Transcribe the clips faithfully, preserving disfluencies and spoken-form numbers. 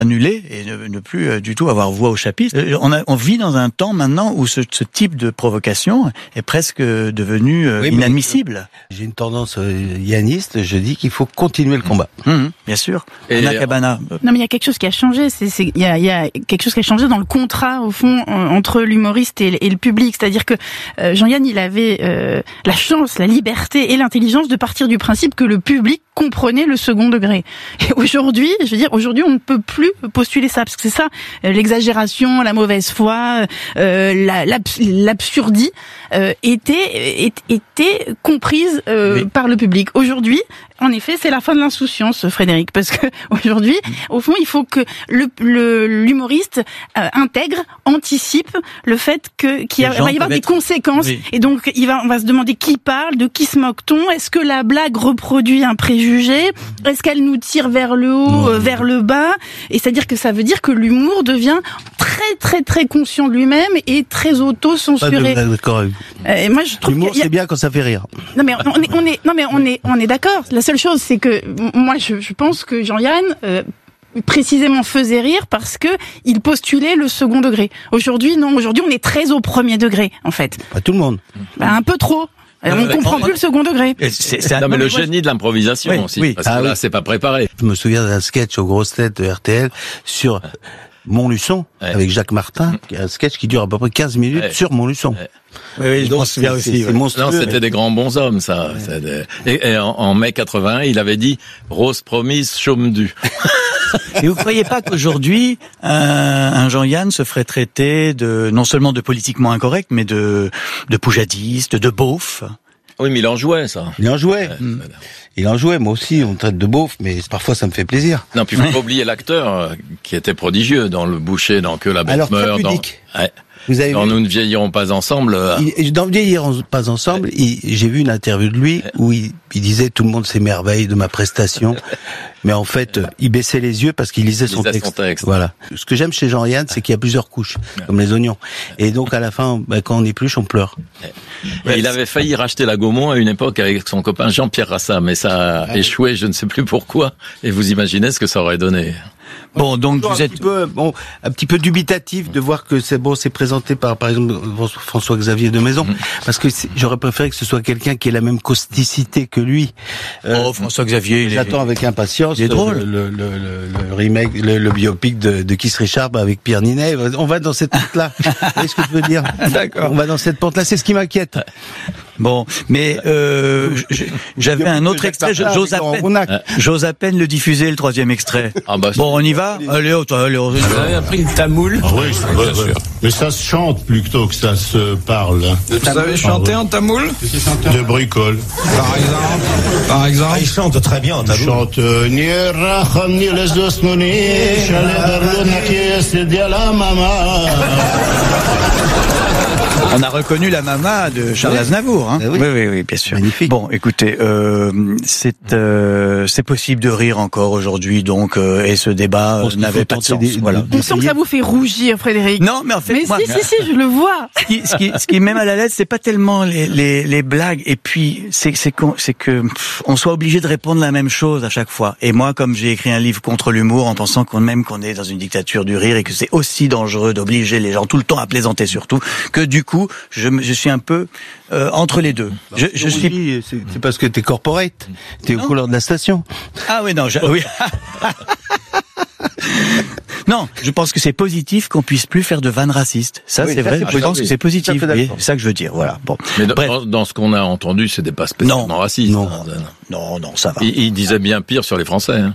annulé et ne, ne plus euh, du tout avoir voix au chapitre. Euh, on, a, on vit dans un temps maintenant où ce, ce type de provocation est presque devenu euh, oui, inadmissible. J'ai une tendance euh, yanniste, je dis qu'il faut continuer le combat. Mmh, bien sûr. Et Anna Cabana. Non mais il y a quelque chose qui a changé, c'est il y a, y a quelque chose qui a changé dans le contrat au fond entre l'humoriste et, et le public, c'est-à-dire que euh, Jean-Yann il avait euh, la chance, la liberté et l'intelligence de partir du principe que le public comprenait le second degré. Et aujourd'hui, je veux dire, aujourd'hui on ne peut plus postuler ça, parce que c'est ça, euh, l'exagération, la mauvaise foi, euh, la, l'abs- l'absurdie euh, était, est, était comprise euh, Mais... par le public. Aujourd'hui, en effet, c'est la fin de l'insouciance, Frédéric, parce que aujourd'hui, au fond, il faut que le, le l'humoriste euh, intègre, anticipe le fait que qu'il va y avoir des être... conséquences, oui. Et donc il va, on va se demander qui parle, de qui se moque-t-on, est-ce que la blague reproduit un préjugé, est-ce qu'elle nous tire vers le haut, euh, vers le bas, et c'est-à-dire que ça veut dire que l'humour devient très très très conscient de lui-même et très auto-censuré. Pas de, d'accord. Euh, moi, je trouve l'humour a... c'est bien quand ça fait rire. Non mais on est, on est, non mais on est, on est d'accord. La seule chose, c'est que moi, je, je pense que Jean-Yann euh, précisément faisait rire parce que il postulait le second degré. Aujourd'hui, non. Aujourd'hui, on est très au premier degré, en fait. Pas tout le monde. Bah, un peu trop. On ne comprend plus le second degré. C'est, c'est un... Non mais le génie de l'improvisation oui, aussi, oui. Parce que ah, là, oui. c'est pas préparé. Je me souviens d'un sketch aux grosses têtes de R T L sur Montluçon, ouais. avec Jacques Martin, qui est un sketch qui dure à peu près quinze minutes ouais. sur Montluçon. Ouais. Oui, oui, je m'en souviens aussi. C'est, c'est monstrueux. Non, c'était des grands bonshommes, ça. Ouais. Des... Et, et en, en mai quatre-vingt-un, il avait dit « Rose promise, chaume due ». Et vous croyez pas qu'aujourd'hui, un, un Jean-Yann se ferait traiter de, non seulement de politiquement incorrect, mais de, de poujadiste, de beauf? Oui, mais il en jouait, ça. Il en jouait. Ouais, mmh. Il en jouait. Moi aussi, on me traite de beauf, mais parfois ça me fait plaisir. Non, puis il faut pas oublier l'acteur euh, qui était prodigieux dans Le Boucher, dans Que la bête Alors, meurt. Dans... Ouais. Vous avez dans vu... Nous ne vieillirons pas ensemble. Euh... Il, dans Vieillirons pas ensemble, ouais. il, j'ai vu une interview de lui ouais. où il, il disait tout le monde s'émerveille de ma prestation, mais en fait il baissait les yeux parce qu'il lisait, son, lisait texte. son texte. Voilà. Ce que j'aime chez Jean-Yann, c'est qu'il y a plusieurs couches, ouais. comme les oignons. Et donc à la fin, bah, quand on épluche, on pleure. Ouais. Et il avait failli racheter la Gaumont à une époque avec son copain Jean-Pierre Rassa, mais ça a ah, échoué, je ne sais plus pourquoi. Et vous imaginez ce que ça aurait donné. Bon, donc vous un êtes petit peu, bon, un petit peu dubitatif de voir que c'est bon, c'est présenté par, par exemple, François-Xavier de Maison, mmh. parce que j'aurais préféré que ce soit quelqu'un qui ait la même causticité que lui. Euh, oh, François-Xavier, il j'attends est... avec impatience. Il est drôle. Le, le, le, le, le remake, le, le biopic de, de Keith Richards avec Pierre Ninet. On va dans cette pente-là. Vous voyez ce que je veux dire? D'accord. On va dans cette pente-là. C'est ce qui m'inquiète. Bon, mais euh, j'avais un autre extrait. J'ose à peine, j'ose à peine le diffuser, le troisième extrait. Ah bah, bon, on y va. Allez, oh, allez, oh, vous avez appris le tamoul? Ah oui, c'est vrai, sûr. Mais ça se chante plutôt que ça se parle. Vous savez chanter en tamoul? De bricole. Par exemple? Par exemple? Ah, il chante très bien en tamoul. Il chante On a reconnu la mama de Charles oui. Aznavour, hein. Oui. oui, oui, oui, bien sûr. Magnifique. Bon, écoutez, euh, c'est euh, c'est possible de rire encore aujourd'hui, donc euh, et ce débat euh, n'avait pas de sens. Des, voilà. On sent que ça vous fait rougir, Frédéric. Non, mais en fait, mais moi, si, si, si, je le vois. Ce qui, ce qui, ce qui met mal à l'aise, c'est pas tellement les les, les blagues, et puis c'est c'est qu'on, c'est que pff, on soit obligé de répondre la même chose à chaque fois. Et moi, comme j'ai écrit un livre contre l'humour, en pensant qu'on même qu'on est dans une dictature du rire et que c'est aussi dangereux d'obliger les gens tout le temps à plaisanter surtout, que du coup Je, je suis un peu euh, entre les deux. Je, je suis. Dis, c'est, c'est parce que t'es corporate, t'es non. aux couleurs de la station. Ah oui, non, je, oui. Non, je pense que c'est positif qu'on puisse plus faire de vannes racistes. Ça, oui, c'est ça, vrai. C'est je pense que c'est positif. Oui, c'est ça que je veux dire. Voilà. Bon. Mais dans, dans ce qu'on a entendu, c'était pas spécialement non. raciste. Non. Hein. non, non, ça va. Il, il disait bien pire sur les Français. Hein.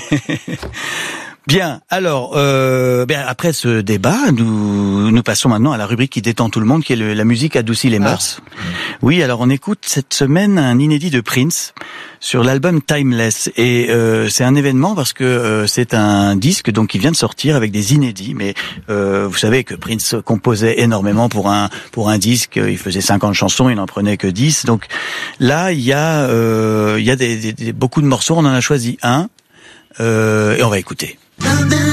Bien, alors, euh, bien, après ce débat, nous nous passons maintenant à la rubrique qui détend tout le monde, qui est le, la musique adoucit les mœurs. Ah. Oui, alors on écoute cette semaine un inédit de Prince sur l'album Timeless, et euh, c'est un événement parce que euh, c'est un disque donc qui vient de sortir avec des inédits, mais euh, vous savez que Prince composait énormément pour un pour un disque, il faisait cinquante chansons, il n'en prenait que dix, donc là il y a euh, il y a des, des, des, beaucoup de morceaux, on en a choisi un, euh, et on va écouter.